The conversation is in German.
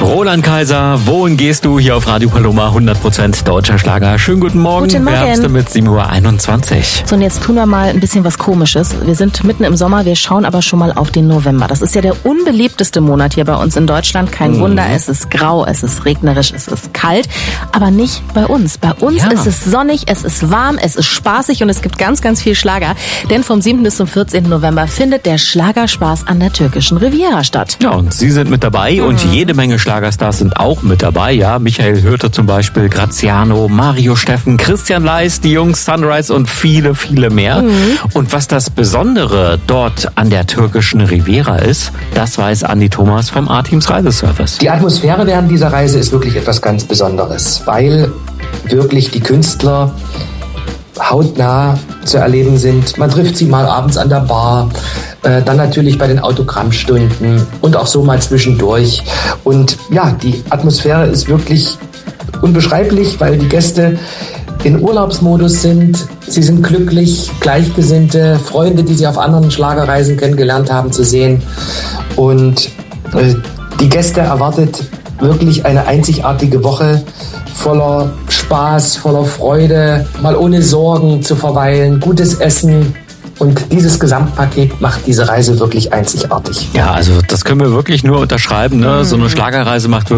Roland Kaiser, wohin gehst du? Hier auf Radio Paloma, 100% deutscher Schlager. Schönen guten Morgen. Guten Morgen. Herbst mit 7.21 Uhr. So, und jetzt tun wir mal ein bisschen was Komisches. Wir sind mitten im Sommer, wir schauen aber schon mal auf den November. Das ist ja der unbeliebteste Monat hier bei uns in Deutschland. Kein Wunder, es ist grau, es ist regnerisch, es ist kalt. Aber nicht bei uns. Bei uns ist es sonnig, es ist warm, es ist spaßig und es gibt ganz, ganz viel Schlager. Denn vom 7. bis zum 14. November findet der Schlagerspaß an der türkischen Riviera statt. Ja, und Sie sind mit dabei und jede Menge Schlagerstars sind auch mit dabei. Ja, Michael Hirte zum Beispiel, Graziano, Mario Steffen, Christian Leis, die Jungs Sunrise und viele, viele mehr. Und was das Besondere dort an der türkischen Riviera ist, das weiß Andi Thomas vom A-Teams Reiseservice. Die Atmosphäre während dieser Reise ist wirklich etwas ganz Besonderes, weil wirklich die Künstler hautnah zu erleben sind. Man trifft sie mal abends an der Bar, dann natürlich bei den Autogrammstunden und auch so mal zwischendurch. Und ja, die Atmosphäre ist wirklich unbeschreiblich, weil die Gäste in Urlaubsmodus sind. Sie sind glücklich, Gleichgesinnte, Freunde, die sie auf anderen Schlagerreisen kennengelernt haben, zu sehen. Und die Gäste erwartet wirklich eine einzigartige Woche voller Spaß, voller Freude, mal ohne Sorgen zu verweilen, gutes Essen. Und dieses Gesamtpaket macht diese Reise wirklich einzigartig. Ja, also das können wir wirklich nur unterschreiben. Ne? So eine Schlagerreise macht wirklich